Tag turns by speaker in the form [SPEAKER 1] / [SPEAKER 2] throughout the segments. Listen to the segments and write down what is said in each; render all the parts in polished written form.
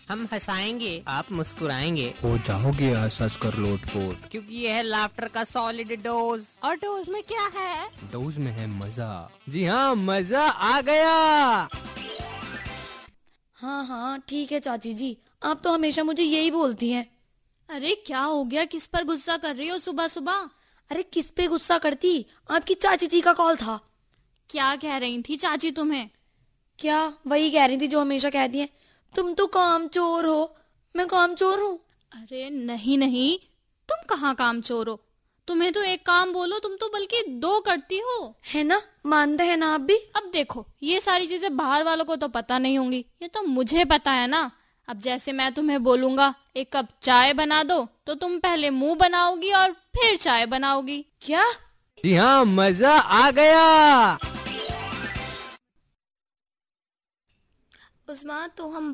[SPEAKER 1] हम हंसाएंगे, आप मुस्कुराएंगे,
[SPEAKER 2] हो जाओगे हंस कर लोटपोट,
[SPEAKER 1] क्योंकि ये है लाफ्टर का सॉलिड डोज। और डोज में क्या है?
[SPEAKER 2] डोज में है मजा। जी हाँ, मजा आ गया।
[SPEAKER 3] हाँ हाँ ठीक है चाची जी, आप तो हमेशा मुझे यही बोलती हैं।
[SPEAKER 4] अरे क्या हो गया, किस पर गुस्सा कर रही हो सुबह सुबह?
[SPEAKER 3] अरे किस पे गुस्सा करती, आपकी चाची जी का कॉल था।
[SPEAKER 4] क्या कह रही थी चाची तुम्हें?
[SPEAKER 3] क्या वही कह रही थी जो हमेशा कहती हैं, तुम तो काम चोर हो। मैं काम चोर हूँ?
[SPEAKER 4] अरे नहीं नहीं, तुम कहाँ काम चोर हो? तुम्हें तो एक काम बोलो तुम तो बल्कि दो करती हो।
[SPEAKER 3] है ना, मानते हैं ना आप भी?
[SPEAKER 4] अब देखो, ये सारी चीजें बाहर वालों को तो पता नहीं होंगी, ये तो मुझे पता है ना। अब जैसे मैं तुम्हें बोलूंगा एक कप चाय बना दो, तो तुम पहले मुंह बनाओगी और फिर चाय बनाओगी।
[SPEAKER 3] क्या?
[SPEAKER 2] जी हाँ, मजा आ गया।
[SPEAKER 4] उस्मा तो हम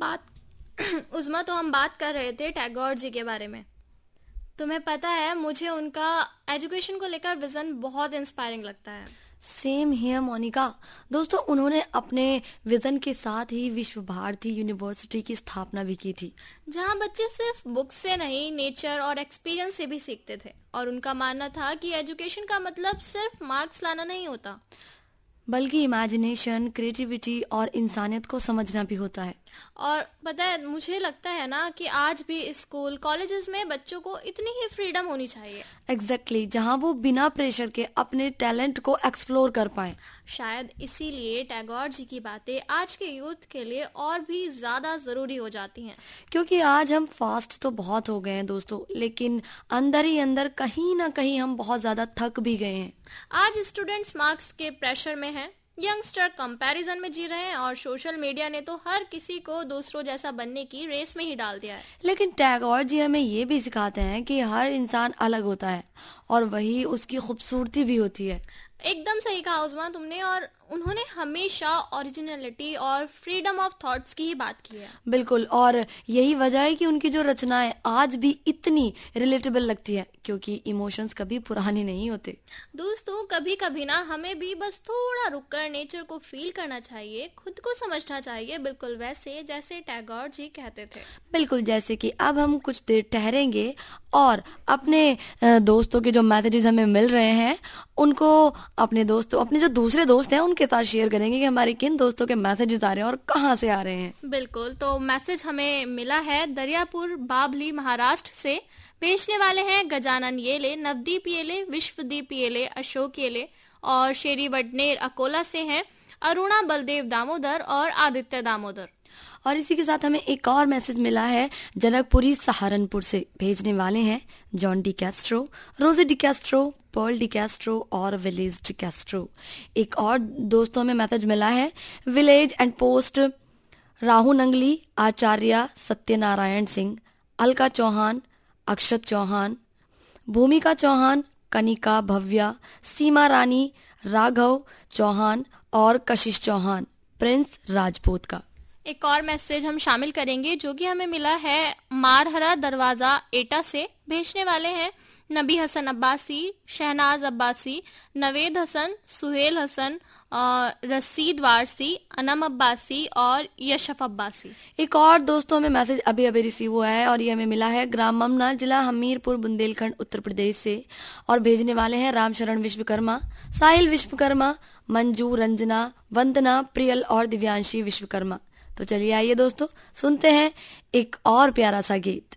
[SPEAKER 4] बात कर रहे थे टैगोर जी के बारे में। तुम्हें पता है, मुझे उनका एजुकेशन को लेकर विजन बहुत इंस्पायरिंग लगता है।
[SPEAKER 3] Same here Monika. दोस्तों, उन्होंने अपने विजन के साथ ही विश्व भारती यूनिवर्सिटी की स्थापना भी की थी,
[SPEAKER 4] जहाँ बच्चे सिर्फ बुक से नहीं, नेचर और एक्सपीरियंस से भी सीखते थे। और उनका मानना था कि एजुकेशन का मतलब सिर्फ मार्क्स लाना नहीं होता,
[SPEAKER 3] बल्कि इमेजिनेशन, क्रिएटिविटी और इंसानियत को समझना भी होता है।
[SPEAKER 4] और पता है, मुझे लगता है ना कि आज भी स्कूल कॉलेजेस में बच्चों को इतनी ही फ्रीडम होनी चाहिए।
[SPEAKER 3] एग्जैक्टली, जहाँ वो बिना प्रेशर के अपने टैलेंट को एक्सप्लोर कर पाए।
[SPEAKER 4] शायद इसीलिए टैगोर जी की बातें आज के यूथ के लिए और भी ज्यादा जरूरी हो जाती हैं।
[SPEAKER 3] क्योंकि आज हम फास्ट तो बहुत हो गए हैं दोस्तों, लेकिन अंदर ही अंदर कहीं ना कहीं हम बहुत ज्यादा थक भी गए हैं।
[SPEAKER 4] आज स्टूडेंट्स मार्क्स के प्रेशर में हैं, यंगस्टर कंपैरिजन में जी रहे हैं, और सोशल मीडिया ने तो हर किसी को दूसरों जैसा बनने की रेस में ही डाल दिया है।
[SPEAKER 3] लेकिन टैगोर जी हमें ये भी सिखाते हैं कि हर इंसान अलग होता है और वही उसकी खूबसूरती भी होती है।
[SPEAKER 4] एकदम सही कहा उस्मा तुमने, और उन्होंने हमेशा ओरिजिनलिटी और फ्रीडम ऑफ थॉट्स की ही बात की है।
[SPEAKER 3] बिल्कुल, और यही वजह है कि उनकी जो रचनाएं आज भी इतनी रिलेटेबल लगती है, क्योंकि इमोशंस कभी पुराने नहीं होते।
[SPEAKER 4] दोस्तों, कभी कभी ना हमें भी बस थोड़ा रुककर नेचर को फील करना चाहिए, खुद को समझना चाहिए, बिल्कुल वैसे जैसे टैगोर जी कहते थे।
[SPEAKER 3] बिल्कुल, जैसे कि अब हम कुछ देर ठहरेंगे और अपने दोस्तों के जो मैसेजेस हमें मिल रहे हैं उनको अपने जो दूसरे दोस्त हैं उनके साथ शेयर करेंगे कि हमारे किन दोस्तों के मैसेजेस आ रहे हैं और कहाँ से आ रहे हैं।
[SPEAKER 4] बिल्कुल, तो मैसेज हमें मिला है दरियापुर बाबली महाराष्ट्र से। भेजने वाले हैं गजानन येले, नवदीप येले, विश्वदीप येले, अशोक येले, और शेरी वडनेर अकोला से हैं अरुणा बलदेव दामोदर और आदित्य दामोदर।
[SPEAKER 3] और इसी के साथ हमें एक और मैसेज मिला है जनकपुरी सहारनपुर से। भेजने वाले हैं जॉन डी कैस्ट्रो, रोजी D Castro, Perl D Castro और विलेज डी कैस्ट्रो। एक और दोस्तों में मैसेज मिला है village and post Rahu Nangli, आचार्य सत्यनारायण सिंह, अलका चौहान, अक्षत चौहान, भूमिका चौहान, कनिका भव्या, सीमा रानी, राघव चौहान और कशिश चौहान, प्रिंस राजपूत का।
[SPEAKER 4] एक और मैसेज हम शामिल करेंगे जो कि हमें मिला है मारहरा दरवाजा एटा से। भेजने वाले हैं नबी हसन अब्बासी, शहनाज अब्बासी, नवेद हसन, सुहेल हसन, रसीद वारसी, अनम अब्बासी और यशफ अब्बासी।
[SPEAKER 3] एक और दोस्तों में मैसेज अभी अभी रिसीव हुआ है और ये हमें मिला है ग्राम ममना, जिला हमीरपुर, बुंदेलखंड, उत्तर प्रदेश से। और भेजने वाले हैं रामशरण विश्वकर्मा, साहिल विश्वकर्मा, मंजू, रंजना, वंदना, प्रियल और दिव्यांशी विश्वकर्मा। तो चलिए आइए दोस्तों, सुनते हैं एक और प्यारा सा गीत।